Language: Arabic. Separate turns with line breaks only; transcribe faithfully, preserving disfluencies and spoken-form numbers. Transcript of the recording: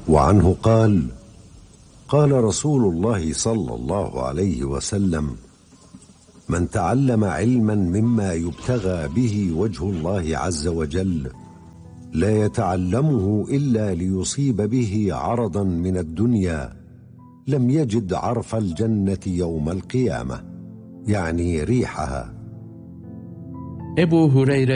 وعنه قال: قال رسول الله صلى الله عليه وسلم: من تعلم علما مما يبتغى به وجه الله عز وجل لا يتعلمه إلا ليصيب به عرضا من الدنيا لم يجد عرف الجنة يوم القيامة، يعني ريحها.
ابو هريره